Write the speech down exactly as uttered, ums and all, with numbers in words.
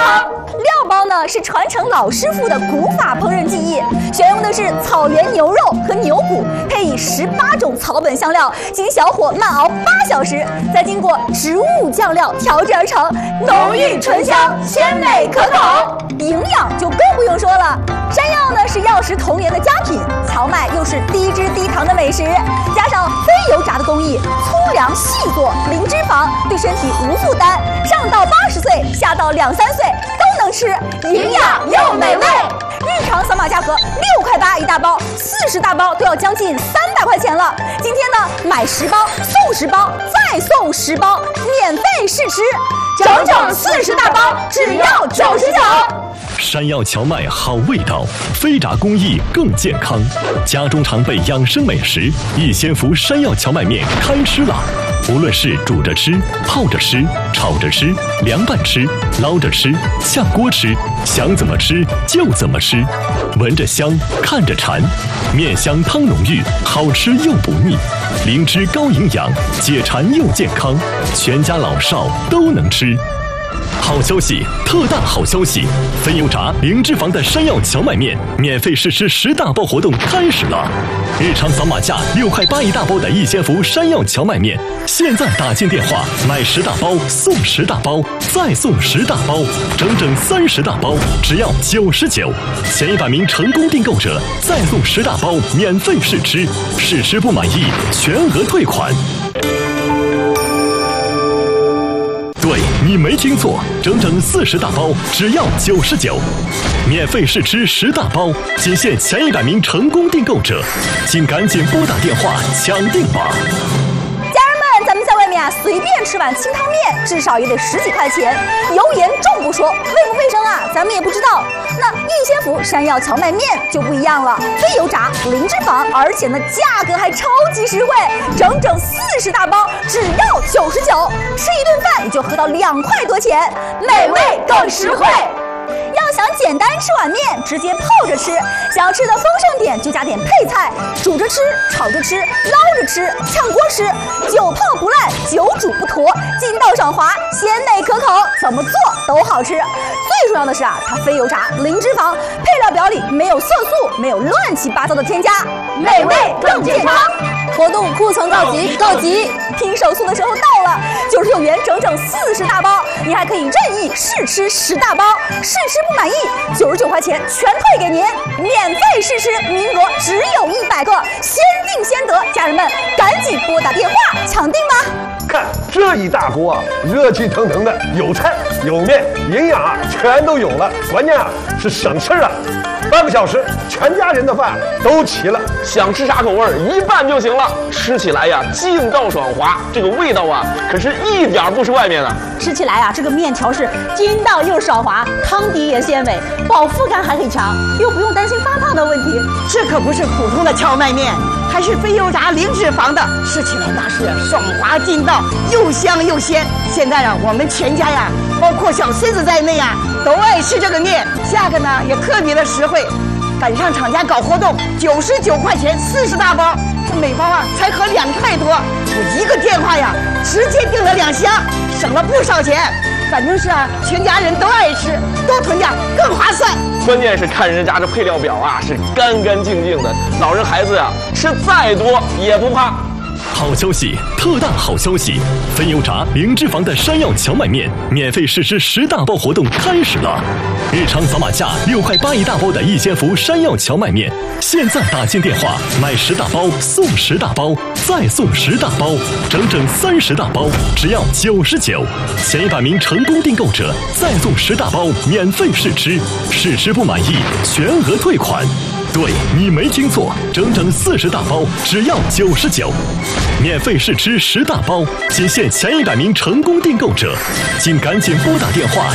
汤。料包呢是传承老师傅的古法烹饪技艺，选用的是草原牛肉和牛骨，配以十八种草本香料，经小火慢熬八小时，再经过植物酱料调制而成，浓郁醇香，鲜美可口。营养就更不用说了，山药呢是药食同源的佳品，荞麦又是低脂低糖的美食，加上非油炸的工艺，粗粮细做，零脂肪，对身体无负担，上到八十岁，下到两三岁都能吃，营养又美味。日常扫码价格六块八一大包，四十大包都要将近三百块钱了。今天呢，买十包送十包，再送十包，免费试吃，整整四十大包，只要九十九。 山药荞麦好味道，非炸工艺更健康。家中常备养生美食，一仙福山药荞麦面开吃了。无论是煮着吃、泡着吃、炒着吃、凉拌吃、捞着吃、下锅吃，想怎么吃就怎么吃。闻着香，看着馋，面香汤浓郁，好吃又不腻，灵芝高营养，解馋又健康，全家老少都能吃。好消息，特大好消息！非油炸零脂肪的山药荞麦面免费试吃十大包活动开始了。日常扫码价六块八一大包的一仙福山药荞麦面，现在打进电话买十大包送十大包，再送十大包，整整三十大包，只要九十九。前一百名成功订购者再送十大包免费试吃，试吃不满意全额退款。对，你没听错，整整四十大包，只要九十九，免费试吃十大包，仅限前一百名成功订购者，请赶紧拨打电话抢订吧。 咱们在外面啊，随便吃碗清汤面，至少也得十几块钱，油盐重不说，卫不卫生啊，咱们也不知道。那一仙福山药荞麦面就不一样了，非油炸，零脂肪，而且呢价格还超级实惠，整整四十大包，只要九十九，吃一顿饭也就合到两块多钱，美味更实惠。要想简单吃碗面，直接泡着吃；想要吃的丰盛点，就加点配菜，煮着吃、炒着吃、捞着吃、炝锅吃，久泡不烂，久煮不坨，筋道爽滑，鲜美可口，怎么做都好吃。最重要的是啊，它非油炸，零脂肪，配料表里没有色素，没有乱七八糟的添加，美味更健康。活动库存告急，告急！拼手速的时候到了，九十九元整整四十大包，你还可以任意试吃十大包，试吃不满意，九十九块钱全退给您，免费试吃，名额只有一百个，先定先得，家人们赶紧拨打电话抢订吧！ 看这一大锅啊，热气腾腾的，有菜有面，营养啊全都有了，关键啊是省事啊。半个小时，全家人的饭都齐了。 想吃啥口味儿，一拌就行了。吃起来呀，劲道爽滑，这个味道啊，可是一点不是外面的。 吃起来啊，这个面条是筋道又爽滑，汤底也鲜美，饱腹感还很强，又不用担心发胖的问题。 这可不是普通的荞麦面，还是非油炸零脂肪的，吃起来那是爽滑劲道，又香又鲜。现在啊，我们全家呀，包括小孙子在内啊，都爱吃这个面，价格呢也特别的实惠。赶上厂家搞活动，九十九块钱四十大包，这每包啊才合两块多。我一个电话呀，直接订了两箱，省了不少钱。反正是啊，全家人都爱吃，多囤点更划算。 关键是看人家这配料表啊，是干干净净的，老人孩子呀、啊、吃再多也不怕。 好消息，特大好消息！非油炸零脂肪的山药荞麦面免费试吃十大包活动开始了。日常扫码价六块八一大包的一仙福山药荞麦面，现在打进电话买十大包送十大包，再送十大包，整整三十大包，只要九十九。前一百名成功订购者再送十大包免费试吃，试吃不满意全额退款。对，你没听错，整整四十大包，只要九十九，免费试吃十大包，仅限前一百名成功订购者，请赶紧拨打电话